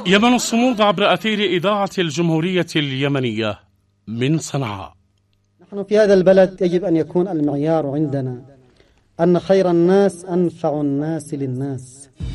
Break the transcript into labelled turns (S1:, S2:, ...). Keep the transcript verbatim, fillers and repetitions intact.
S1: يمن الصمود عبر أثير إذاعة الجمهورية اليمنية من صنعاء.
S2: نحن في هذا البلد يجب أن يكون المعيار عندنا أن خير الناس أنفع الناس للناس.